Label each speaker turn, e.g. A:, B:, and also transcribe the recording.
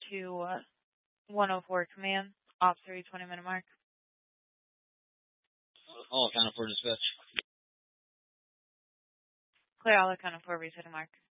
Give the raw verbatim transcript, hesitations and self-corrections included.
A: to uh, one oh four Command, Op three, twenty minute mark.
B: All accounted for dispatch.
A: Clear all accounted for, resetting mark.